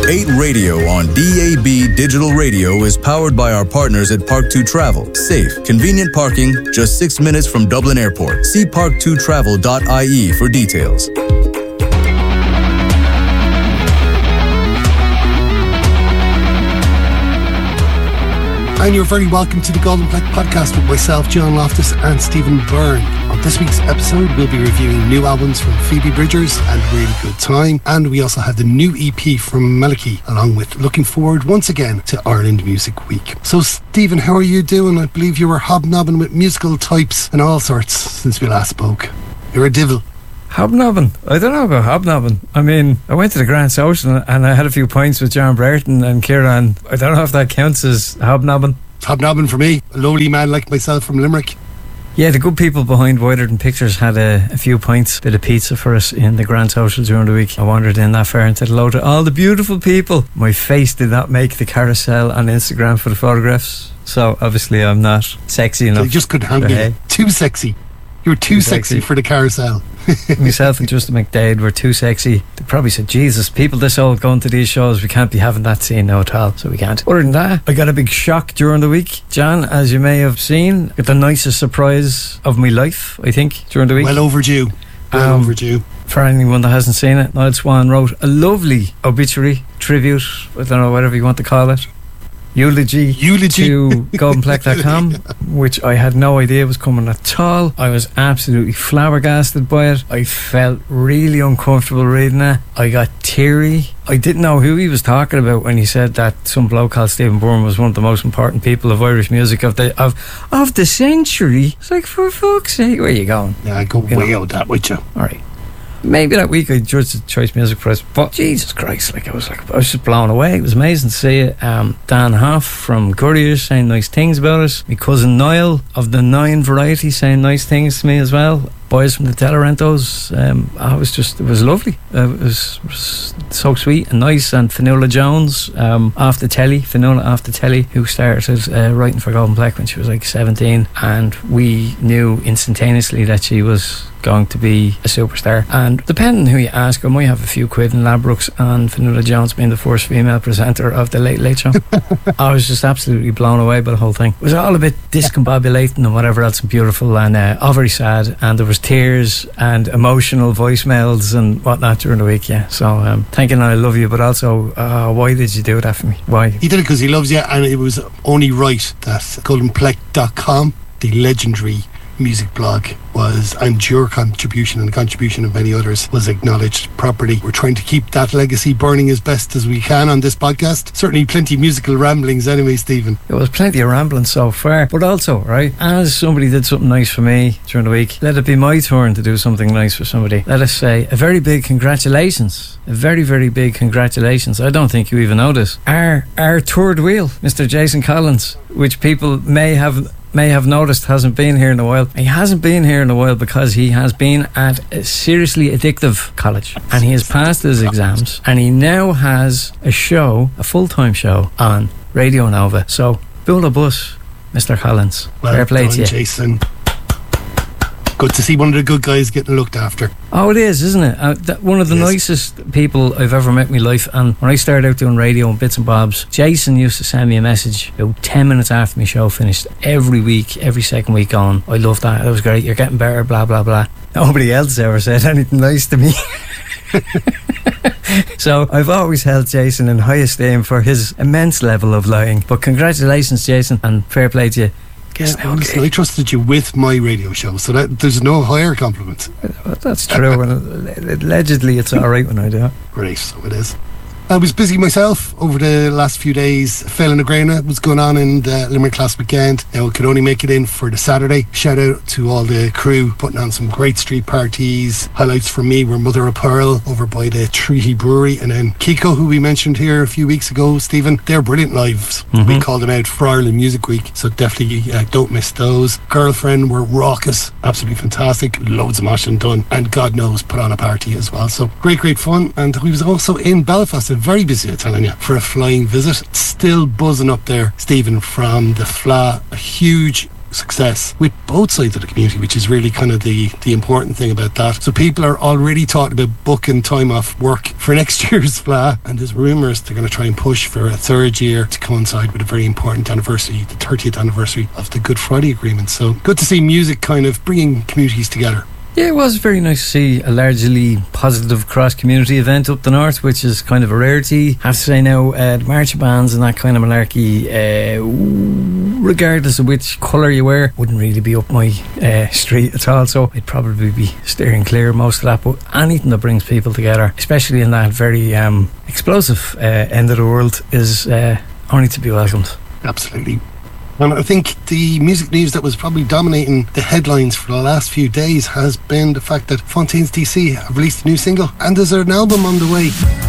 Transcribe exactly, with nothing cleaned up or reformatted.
eight Radio on D A B Digital Radio is powered by our partners at Park two Travel. Safe, convenient parking, just six minutes from Dublin Airport. See park two travel dot I E for details. And you're very welcome to the Golden Plate Podcast with myself, John Loftus, and Stephen Byrne. On this week's episode, we'll be reviewing new albums from Phoebe Bridgers and Really Good Time, and we also have the new E P from Melody, along with looking forward once again to Ireland Music Week. So, Stephen, how are you doing? I believe you were hobnobbing with musical types and all sorts since we last spoke. You're a divil. Hobnobbing? I don't know about hobnobbing. I mean, I went to the Grand Social and I had a few pints with John Brereton and Kieran. I don't know if that counts as hobnobbing. Hobnobbing for me, a lowly man like myself from Limerick. Yeah, the good people behind Wider Than Pictures had a, a few pints, bit of pizza for us in the Grand Social during the week. I wandered in that far into the load of all the beautiful people. My face did not make the carousel on Instagram for the photographs, so obviously I'm not sexy enough. You just couldn't handle it. Too sexy. You were too, too sexy. sexy for the carousel. Myself and Justin McDade were too sexy. They probably said, Jesus, people this old going to these shows, we can't be having that scene now at all, so we can't. Other than that, I got a big shock during the week. John, as you may have seen, got the nicest surprise of my life, I think, during the week. Well overdue. Well um, overdue. For anyone that hasn't seen it, Niall Swan wrote a lovely obituary, tribute, I don't know, whatever you want to call it. Eulogy, Eulogy. to golden plate dot com, which I had no idea was coming at all. I was absolutely flabbergasted by it. I felt really uncomfortable reading it. I got teary. I didn't know who he was talking about when he said that some bloke called Stephen Byrne was one of the most important people of Irish music of the of of the century. It's like, for fuck's sake, where are you going? Yeah, I go you way know? out that with you. All right. Maybe that week I judged the Choice Music Prize, but Jesus Christ, like I was like I was just blown away. It was amazing to see it. Um, Dan Hoff from Gurriers saying nice things about it. My cousin Niall of the Nine Variety saying nice things to me as well. Boys from the Delarentos. Um, I was just, it was lovely. Uh, it was, was so sweet and nice. And Fionnuala Jones, um, off the telly, Fionnuala off the telly, who started uh, writing for Golden Plate when she was like seventeen, and we knew instantaneously that she was going to be a superstar. And depending who you ask, I might have a few quid in Ladbrokes on Fionnuala Jones being the first female presenter of the Late Late Show. I was just absolutely blown away by the whole thing. It was all a bit discombobulating and whatever else, and beautiful, and uh, all very sad, and there was tears and emotional voicemails and whatnot during the week. Yeah, so um, thinking I love you, but also uh, why did you do that for me? Why? He did it because he loves you, and it was only right that golden plate dot com, the legendary music blog, was, and your contribution and the contribution of many others was acknowledged properly. We're trying to keep that legacy burning as best as we can on this podcast. Certainly plenty of musical ramblings anyway, Stephen. It was plenty of rambling so far, but also, right, as somebody did something nice for me during the week, let it be my turn to do something nice for somebody. Let us say a very big congratulations, a very very big congratulations. I don't think you even know this. Our, our third wheel, Mister Jason Collins, which people may have may have noticed hasn't been here in a while. He hasn't been here in a while because he has been at a seriously addictive college, and he has passed his exams, and he now has a show, a full-time show on Radio Nova. So build a bus, Mister Collins. Well fair play done, to you, Jason. Good to see one of the good guys getting looked after. Oh, it is, isn't it? Uh, that, one of the yes. nicest people I've ever met in my life. And when I started out doing radio and bits and bobs, Jason used to send me a message about ten minutes after my show finished every week, every second week on. I love that. That was great. You're getting better, blah, blah, blah. Nobody else ever said anything nice to me. So I've always held Jason in high esteem for his immense level of lying. But congratulations, Jason, and fair play to you. Yeah, well, listen, I trusted you with my radio show, so that there's no higher compliment. That's true. And allegedly it's alright when I do it. Great, so it is. I was busy myself over the last few days. Fell in the Grana was going on in the Limerick Class Weekend. Now I could only make it in for the Saturday. Shout out to all the crew putting on some great street parties. Highlights for me were Mother of Pearl over by the Treaty Brewery, and then Kiko, who we mentioned here a few weeks ago, Stephen. They're brilliant lives. Mm-hmm. We called them out for Ireland Music Week, so definitely uh, don't miss those. Girlfriend were raucous, absolutely fantastic, loads of mashing done, and God knows put on a party as well. So great, great fun. And we was also in Belfast. Very busy, I'm telling you, for a flying visit. Still buzzing up there, Stephen, from the F L A, a huge success with both sides of the community, which is really kind of the, the important thing about that. So people are already talking about booking time off work for next year's Fleadh, and there's rumours they're going to try and push for a third year to coincide with a very important anniversary, the thirtieth anniversary of the Good Friday Agreement. So good to see music kind of bringing communities together. Yeah, it was very nice to see a largely positive cross-community event up the north, which is kind of a rarity. I have to say now, uh, the marching bands and that kind of malarkey, uh, regardless of which colour you wear, wouldn't really be up my uh, street at all, so I'd probably be steering clear of most of that. But anything that brings people together, especially in that very um, explosive uh, end of the world, is uh, only to be welcomed. Absolutely. And I think the music news that was probably dominating the headlines for the last few days has been the fact that Fontaines D C have released a new single, and there's an album on the way.